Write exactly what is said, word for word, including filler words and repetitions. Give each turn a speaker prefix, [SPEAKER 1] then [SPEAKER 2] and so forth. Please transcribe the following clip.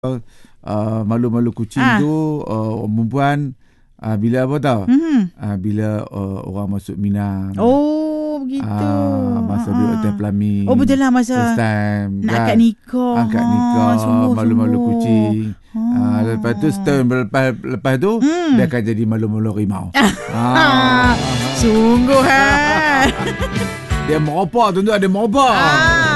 [SPEAKER 1] uh, malu-malu kucing
[SPEAKER 2] Ah.
[SPEAKER 1] tu uh, orang perempuan uh, bila apa tahu?
[SPEAKER 2] Mhm.
[SPEAKER 1] Uh, bila uh, orang masuk Minang.
[SPEAKER 2] Oh, begitu.
[SPEAKER 1] Ah, masa uh-huh. duduk hotel Pelami.
[SPEAKER 2] Oh, betul lah masa
[SPEAKER 1] first time
[SPEAKER 2] nak
[SPEAKER 1] kan?
[SPEAKER 2] akad nikah.
[SPEAKER 1] Akad
[SPEAKER 2] Ha,
[SPEAKER 1] nikah,
[SPEAKER 2] sungguh,
[SPEAKER 1] malu-malu
[SPEAKER 2] sungguh.
[SPEAKER 1] kucing.
[SPEAKER 2] Ha.
[SPEAKER 1] Ah, lepas tu setahun lepas, lepas tu
[SPEAKER 2] Hmm.
[SPEAKER 1] dia akan jadi malu-malu rimau.
[SPEAKER 2] Ah, sungguh ha.
[SPEAKER 1] Dia meropak, tentu ada meropak.
[SPEAKER 2] Ah.